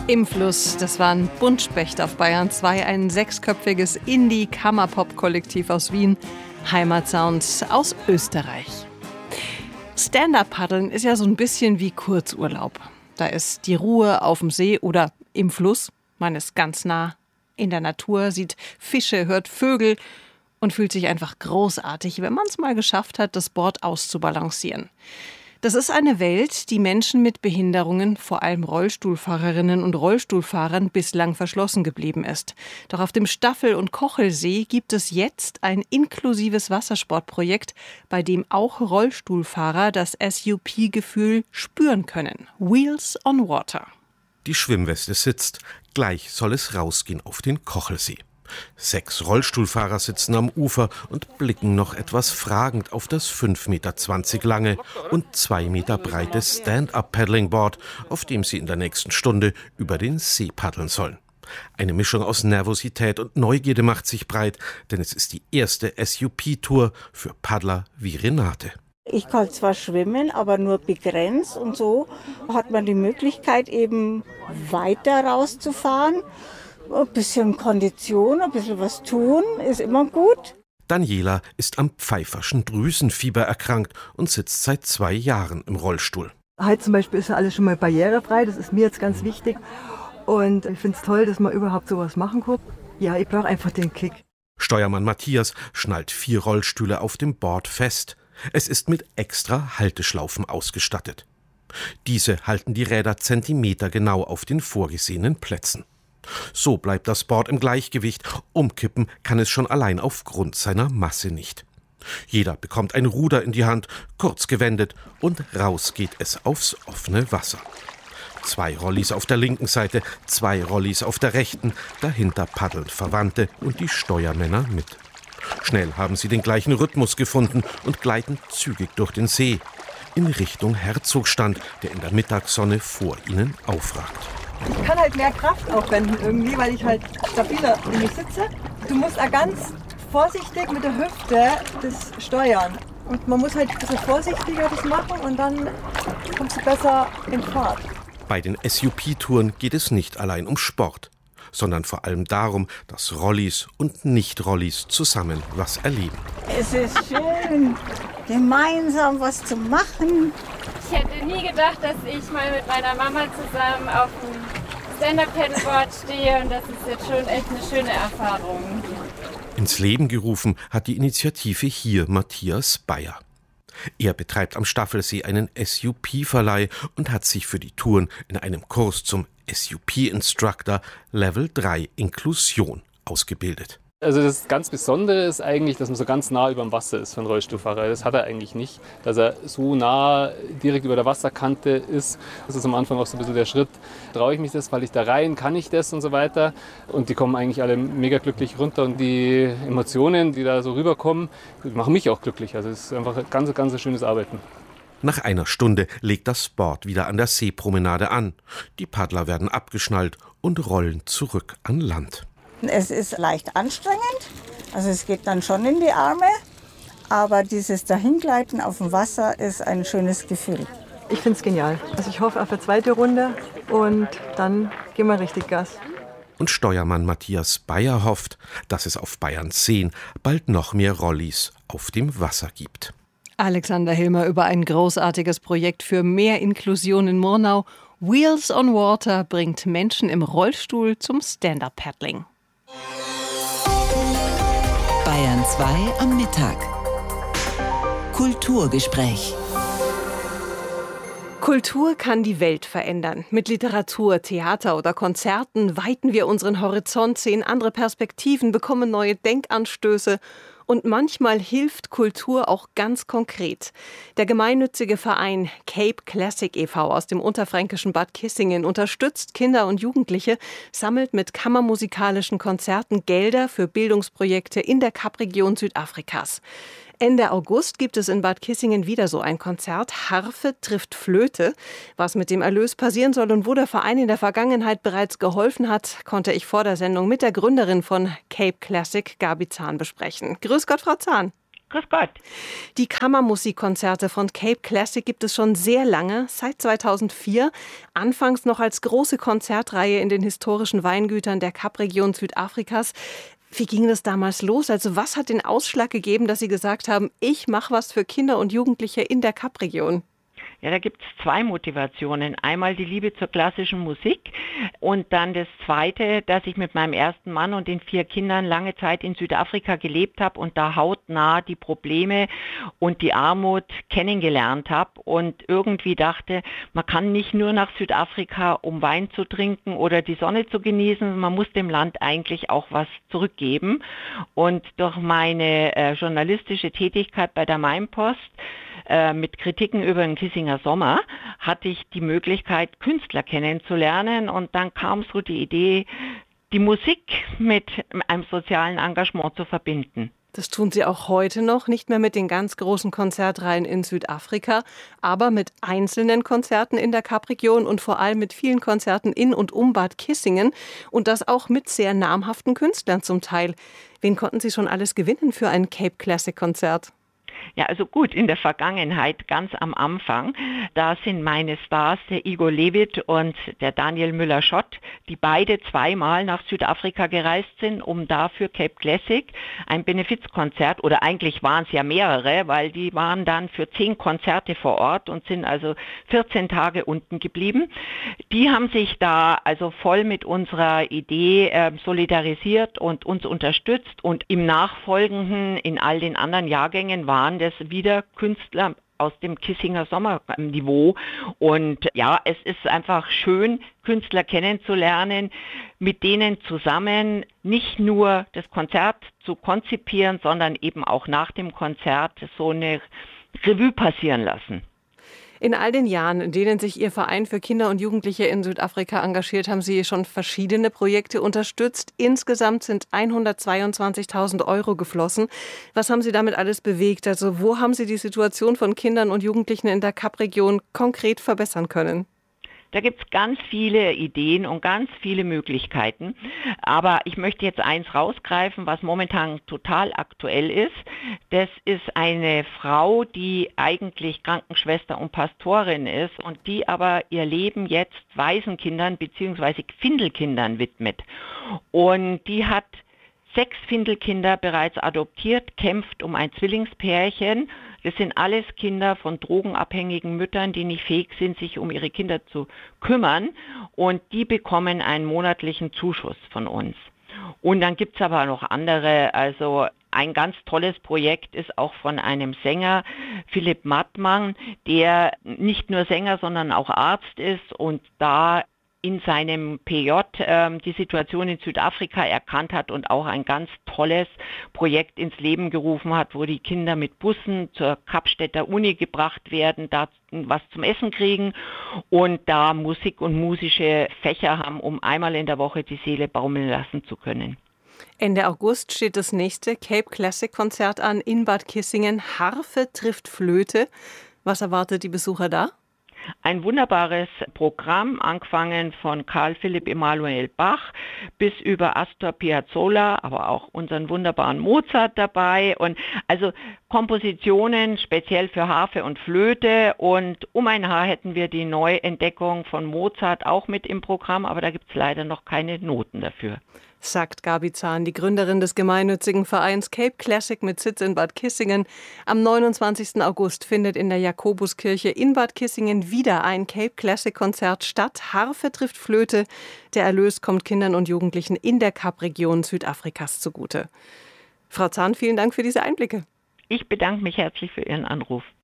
Im Fluss, das war ein Buntspecht auf Bayern 2, ein sechsköpfiges Indie-Kammerpop-Kollektiv aus Wien, Heimatsounds aus Österreich. Stand-Up-Paddeln ist ja so ein bisschen wie Kurzurlaub. Da ist die Ruhe auf dem See oder im Fluss. Man ist ganz nah in der Natur, sieht Fische, hört Vögel und fühlt sich einfach großartig, wenn man es mal geschafft hat, das Board auszubalancieren. Das ist eine Welt, die Menschen mit Behinderungen, vor allem Rollstuhlfahrerinnen und Rollstuhlfahrern, bislang verschlossen geblieben ist. Doch auf dem Staffel- und Kochelsee gibt es jetzt ein inklusives Wassersportprojekt, bei dem auch Rollstuhlfahrer das SUP-Gefühl spüren können. Wheels on Water. Die Schwimmweste sitzt. Gleich soll es rausgehen auf den Kochelsee. 6 Rollstuhlfahrer sitzen am Ufer und blicken noch etwas fragend auf das 5,20 Meter lange und 2 Meter breite Stand-Up-Paddling-Board, auf dem sie in der nächsten Stunde über den See paddeln sollen. Eine Mischung aus Nervosität und Neugierde macht sich breit, denn es ist die erste SUP-Tour für Paddler wie Renate. Ich kann zwar schwimmen, aber nur begrenzt, und so hat man die Möglichkeit, eben weiter rauszufahren. Ein bisschen Kondition, ein bisschen was tun, ist immer gut. Daniela ist am Pfeifferschen Drüsenfieber erkrankt und sitzt seit 2 Jahren im Rollstuhl. Heute zum Beispiel ist ja alles schon mal barrierefrei, das ist mir jetzt ganz wichtig. Und ich finde es toll, dass man überhaupt sowas machen kann. Ja, ich brauche einfach den Kick. Steuermann Matthias schnallt 4 Rollstühle auf dem Board fest. Es ist mit extra Halteschlaufen ausgestattet. Diese halten die Räder zentimetergenau auf den vorgesehenen Plätzen. So bleibt das Board im Gleichgewicht. Umkippen kann es schon allein aufgrund seiner Masse nicht. Jeder bekommt ein Ruder in die Hand, kurz gewendet, und raus geht es aufs offene Wasser. 2 Rollis auf der linken Seite, 2 Rollis auf der rechten, dahinter paddeln Verwandte und die Steuermänner mit. Schnell haben sie den gleichen Rhythmus gefunden und gleiten zügig durch den See in Richtung Herzogstand, der in der Mittagssonne vor ihnen aufragt. Ich kann halt mehr Kraft aufwenden irgendwie, weil ich halt stabiler in mich sitze. Du musst auch ganz vorsichtig mit der Hüfte das steuern. Und man muss halt ein bisschen vorsichtiger das machen und dann kommst du besser in Fahrt. Bei den SUP-Touren geht es nicht allein um Sport, sondern vor allem darum, dass Rollis und Nicht-Rollis zusammen was erleben. Es ist schön, gemeinsam was zu machen. Ich hätte nie gedacht, dass ich mal mit meiner Mama zusammen auf dem Stand-Up-Paddleboard stehe, und das ist jetzt schon echt eine schöne Erfahrung. Ins Leben gerufen hat die Initiative hier Matthias Bayer. Er betreibt am Staffelsee einen SUP-Verleih und hat sich für die Touren in einem Kurs zum SUP-Instructor Level 3 Inklusion ausgebildet. Also das ganz Besondere ist eigentlich, dass man so ganz nah über dem Wasser ist für einen Rollstuhlfahrer. Das hat er eigentlich nicht, dass er so nah direkt über der Wasserkante ist. Das ist am Anfang auch so ein bisschen der Schritt, traue ich mich das, falle ich da rein, kann ich das und so weiter. Und die kommen eigentlich alle mega glücklich runter, und die Emotionen, die da so rüberkommen, machen mich auch glücklich. Also es ist einfach ein ganz schönes Arbeiten. Nach einer Stunde legt das Board wieder an der Seepromenade an. Die Paddler werden abgeschnallt und rollen zurück an Land. Es ist leicht anstrengend, also es geht dann schon in die Arme, aber dieses Dahingleiten auf dem Wasser ist ein schönes Gefühl. Ich finde es genial. Also ich hoffe auf eine zweite Runde und dann gehen wir richtig Gas. Und Steuermann Matthias Bayer hofft, dass es auf Bayerns Seen bald noch mehr Rollis auf dem Wasser gibt. Alexander Hilmer über ein großartiges Projekt für mehr Inklusion in Murnau. Wheels on Water bringt Menschen im Rollstuhl zum Stand-Up-Paddling. Bayern 2 am Mittag. Kulturgespräch. Kultur kann die Welt verändern. Mit Literatur, Theater oder Konzerten weiten wir unseren Horizont, sehen andere Perspektiven, bekommen neue Denkanstöße. Und manchmal hilft Kultur auch ganz konkret. Der gemeinnützige Verein Cape Classic e.V. aus dem unterfränkischen Bad Kissingen unterstützt Kinder und Jugendliche, sammelt mit kammermusikalischen Konzerten Gelder für Bildungsprojekte in der Kapregion Südafrikas. Ende August gibt es in Bad Kissingen wieder so ein Konzert. Harfe trifft Flöte. Was mit dem Erlös passieren soll und wo der Verein in der Vergangenheit bereits geholfen hat, konnte ich vor der Sendung mit der Gründerin von Cape Classic, Gabi Zahn, besprechen. Grüß Gott, Frau Zahn. Grüß Gott. Die Kammermusikkonzerte von Cape Classic gibt es schon sehr lange, seit 2004. Anfangs noch als große Konzertreihe in den historischen Weingütern der Kapregion Südafrikas. Wie ging das damals los? Also was hat den Ausschlag gegeben, dass Sie gesagt haben, ich mache was für Kinder und Jugendliche in der Kapregion? Ja, da gibt es zwei Motivationen. Einmal die Liebe zur klassischen Musik und dann das Zweite, dass ich mit meinem ersten Mann und den 4 Kindern lange Zeit in Südafrika gelebt habe und da hautnah die Probleme und die Armut kennengelernt habe und irgendwie dachte, man kann nicht nur nach Südafrika, um Wein zu trinken oder die Sonne zu genießen, man muss dem Land eigentlich auch was zurückgeben. Und durch meine journalistische Tätigkeit bei der Mainpost mit Kritiken über den Kissinger Sommer hatte ich die Möglichkeit, Künstler kennenzulernen und dann kam so die Idee, die Musik mit einem sozialen Engagement zu verbinden. Das tun Sie auch heute noch, nicht mehr mit den ganz großen Konzertreihen in Südafrika, aber mit einzelnen Konzerten in der Kapregion und vor allem mit vielen Konzerten in und um Bad Kissingen und das auch mit sehr namhaften Künstlern zum Teil. Wen konnten Sie schon alles gewinnen für ein Cape Classic Konzert? Ja, also gut, in der Vergangenheit, ganz am Anfang, da sind meine Stars, der Igor Levit und der Daniel Müller-Schott, die beide zweimal nach Südafrika gereist sind, um da für Cape Classic ein Benefizkonzert, oder eigentlich waren es ja mehrere, weil die waren dann für 10 Konzerte vor Ort und sind also 14 Tage unten geblieben. Die haben sich da also voll mit unserer Idee solidarisiert und uns unterstützt und im Nachfolgenden in all den anderen Jahrgängen waren das wieder Künstler aus dem Kissinger Sommerniveau. Und ja, es ist einfach schön, Künstler kennenzulernen, mit denen zusammen nicht nur das Konzert zu konzipieren, sondern eben auch nach dem Konzert so eine Revue passieren lassen. In all den Jahren, in denen sich Ihr Verein für Kinder und Jugendliche in Südafrika engagiert, haben Sie schon verschiedene Projekte unterstützt. Insgesamt sind 122.000 € geflossen. Was haben Sie damit alles bewegt? Also wo haben Sie die Situation von Kindern und Jugendlichen in der Kapregion konkret verbessern können? Da gibt es ganz viele Ideen und ganz viele Möglichkeiten. Aber ich möchte jetzt eins rausgreifen, was momentan total aktuell ist. Das ist eine Frau, die eigentlich Krankenschwester und Pastorin ist und die aber ihr Leben jetzt Waisenkindern bzw. Findelkindern widmet. Und die hat 6 Findelkinder bereits adoptiert, kämpft um ein Zwillingspärchen. Das sind alles Kinder von drogenabhängigen Müttern, die nicht fähig sind, sich um ihre Kinder zu kümmern. Und die bekommen einen monatlichen Zuschuss von uns. Und dann gibt es aber noch andere. Also ein ganz tolles Projekt ist auch von einem Sänger, Philipp Mattmann, der nicht nur Sänger, sondern auch Arzt ist und da in seinem PJ die Situation in Südafrika erkannt hat und auch ein ganz tolles Projekt ins Leben gerufen hat, wo die Kinder mit Bussen zur Kapstädter Uni gebracht werden, da was zum Essen kriegen und da Musik und musische Fächer haben, um einmal in der Woche die Seele baumeln lassen zu können. Ende August steht das nächste Cape Classic Konzert an in Bad Kissingen. Harfe trifft Flöte. Was erwartet die Besucher da? Ein wunderbares Programm, angefangen von Carl Philipp Emanuel Bach bis über Astor Piazzolla, aber auch unseren wunderbaren Mozart dabei und also Kompositionen speziell für Harfe und Flöte und um ein Haar hätten wir die Neuentdeckung von Mozart auch mit im Programm, aber da gibt es leider noch keine Noten dafür. Sagt Gabi Zahn, die Gründerin des gemeinnützigen Vereins Cape Classic mit Sitz in Bad Kissingen. Am 29. August findet in der Jakobuskirche in Bad Kissingen wieder ein Cape Classic Konzert statt. Harfe trifft Flöte. Der Erlös kommt Kindern und Jugendlichen in der Kapregion Südafrikas zugute. Frau Zahn, vielen Dank für diese Einblicke. Ich bedanke mich herzlich für Ihren Anruf.